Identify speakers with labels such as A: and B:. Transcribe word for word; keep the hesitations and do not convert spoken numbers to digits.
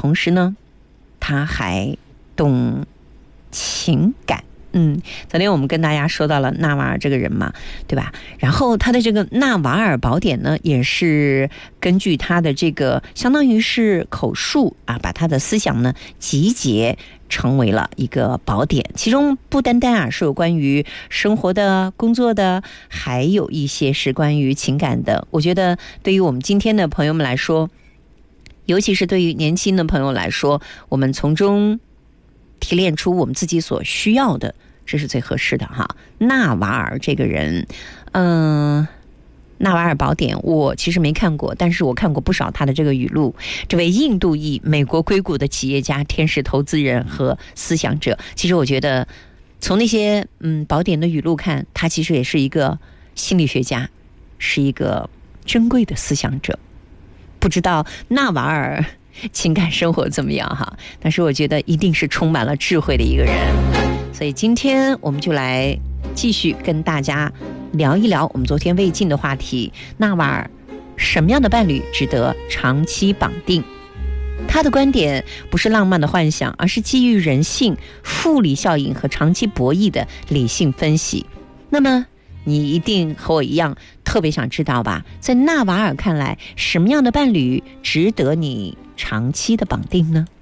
A: 同时呢，他还懂情感。嗯，昨天我们跟大家说到了纳瓦尔这个人嘛，对吧？然后他的这个纳瓦尔宝典呢，也是根据他的这个相当于是口述啊，把他的思想呢集结成为了一个宝典。其中不单单啊是有关于生活的、工作的，还有一些是关于情感的。我觉得对于我们今天的朋友们来说，尤其是对于年轻的朋友来说，我们从中提炼出我们自己所需要的，这是最合适的哈。纳瓦尔这个人，嗯、呃，纳瓦尔宝典我其实没看过，但是我看过不少他的这个语录。这位印度裔美国硅谷的企业家、天使投资人和思想者，其实我觉得从那些嗯宝典的语录看，他其实也是一个心理学家，是一个珍贵的思想者。不知道纳瓦尔情感生活怎么样哈？但是我觉得一定是充满了智慧的一个人。所以今天我们就来继续跟大家聊一聊我们昨天未尽的话题：纳瓦尔什么样的伴侣值得长期绑定？他的观点不是浪漫的幻想，而是基于人性、复利效应和长期博弈的理性分析。那么你一定和我一样特别想知道吧，在纳瓦尔看来，什么样的伴侣值得你长期的绑定呢？